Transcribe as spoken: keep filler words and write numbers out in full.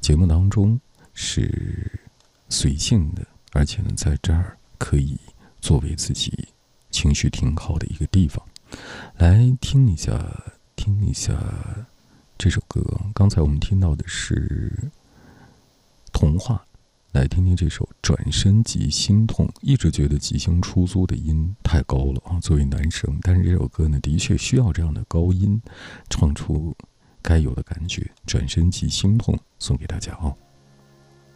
节目当中是随性的，而且呢，在这儿可以作为自己情绪挺好的一个地方。来听一下，听一下这首歌。刚才我们听到的是童话，来听听这首《转身即心痛》。一直觉得即兴出租的音太高了啊，作为男生，但是这首歌呢，的确需要这样的高音，唱出该有的感觉。《转身即心痛》送给大家啊。